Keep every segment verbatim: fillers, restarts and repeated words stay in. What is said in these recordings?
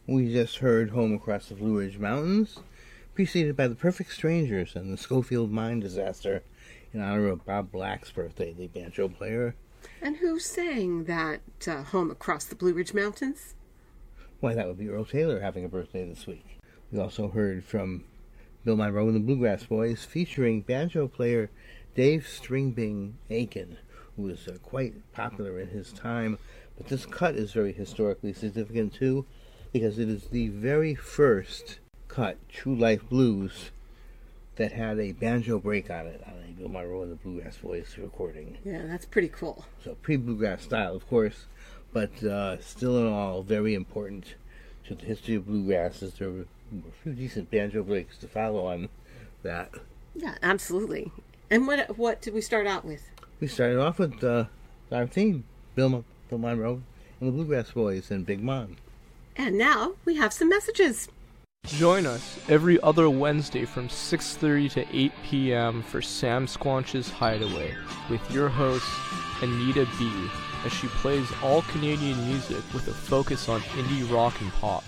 We just heard Home Across the Blue Ridge Mountains, preceded by The Perfect Strangers and the Schofield Mine Disaster in honor of Bob Black's birthday, the banjo player. And who sang that uh, Home Across the Blue Ridge Mountains? Why, that would be Earl Taylor having a birthday this week. We also heard from Bill Monroe and the Bluegrass Boys, featuring banjo player Dave Stringbing Aiken, who was uh, quite popular in his time. But this cut is very historically significant, too, because it is the very first cut, True Life Blues, that had a banjo break on it, on a Bill Monroe and the Bluegrass Boys recording. Yeah, that's pretty cool. So pre-bluegrass style, of course, but uh, still in all very important to the history of bluegrass, as there were a few decent banjo breaks to follow on that. Yeah, absolutely. And what what did we start out with? We started off with uh, our theme, Bill, Mon- Bill Monroe and the Bluegrass Boys and Big Mon. And now we have some messages. Join us every other Wednesday from six thirty to eight p.m. for Sam Squanch's Hideaway with your host, Anita B., as she plays all Canadian music with a focus on indie rock and pop.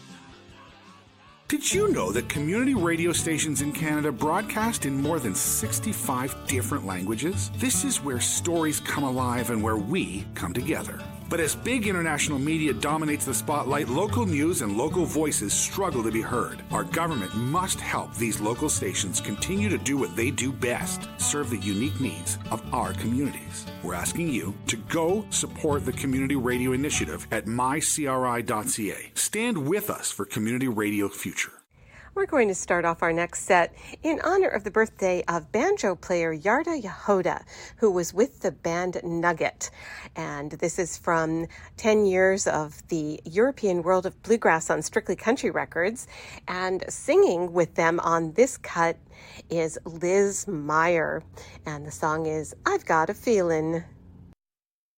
Did you know that community radio stations in Canada broadcast in more than sixty-five different languages? This is where stories come alive and where we come together. But as big international media dominates the spotlight, local news and local voices struggle to be heard. Our government must help these local stations continue to do what they do best, serve the unique needs of our communities. We're asking you to go support the Community Radio Initiative at my c r i dot c a. Stand with us for Community Radio Future. We're going to start off our next set in honor of the birthday of banjo player Yarda Yahoda, who was with the band Nugget. And this is from ten years of the European World of Bluegrass on Strictly Country Records. And singing with them on this cut is Liz Meyer. And the song is I've Got a Feelin'.